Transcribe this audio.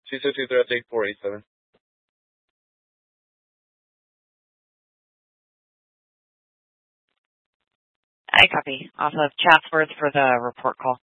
222 threats 8487. I copy. Off of Chatsworth for the report call.